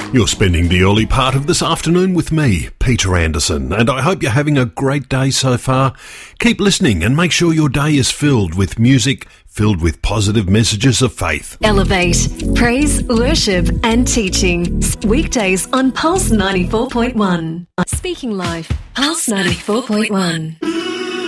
You're spending the early part of this afternoon with me, Peter Anderson, and I hope you're having a great day so far. Keep listening and make sure your day is filled with music, filled with positive messages of faith. Elevate, praise, worship and teaching. Weekdays on Pulse 94.1. Speaking Life, Pulse 94.1.